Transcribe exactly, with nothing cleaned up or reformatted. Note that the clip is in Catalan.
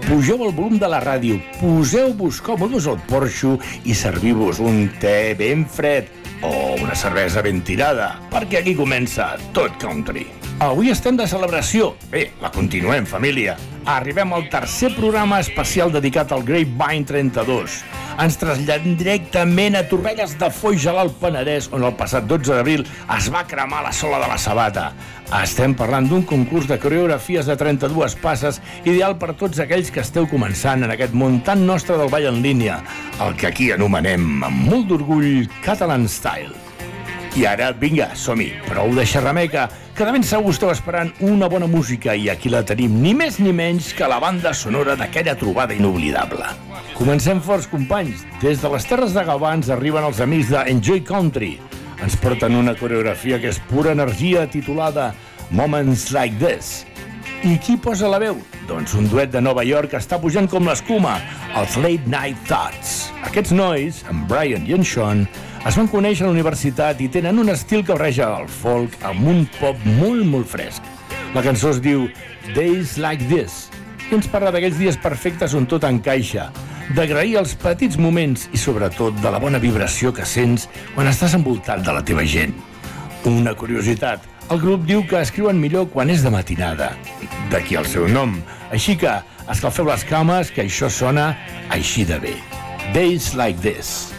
pugeu el volum de la ràdio, poseu-vos còmodes al porxo i serviu-vos un te ben fred o una cervesa ben tirada, perquè aquí comença Tot Country. Avui estem de celebració. Bé, la continuem, família. Arribem al tercer programa especial dedicat al Grapevine trenta-dos. Ens traslladem directament a Torrelles de Foix, a l'Alt Penedès, on el passat dotze d'abril es va cremar la sola de la sabata. Estem parlant d'un concurs de coreografies de trenta-dues passes, ideal per tots aquells que esteu començant en aquest món tan nostre del ball en línia, el que aquí anomenem amb molt d'orgull Catalan Style. I ara, vinga, som-hi, prou de xerrameca, que de ben segur esteu esperant una bona música i aquí la tenim, ni més ni menys que la banda sonora d'aquella trobada inoblidable. Comencem forts, companys. Des de les terres de Gavà arriben els amics de Enjoy Country. Ens porten una coreografia que és pura energia titulada Moments Like This. I qui posa la veu? Doncs un duet de Nova York que està pujant com l'escuma, els Late Night Thoughts. Aquests nois, en Brian i en Sean, es van conèixer a la universitat i tenen un estil que barreja el folk amb un pop molt, molt fresc. La cançó es diu Days Like This i ens parla d'aquells dies perfectes on tot encaixa, d'agrair els petits moments i sobretot de la bona vibració que sents quan estàs envoltat de la teva gent. Una curiositat, el grup diu que escriuen millor quan és de matinada, d'aquí el seu nom, així que escalfeu les cames que això sona així de bé. Days Like This.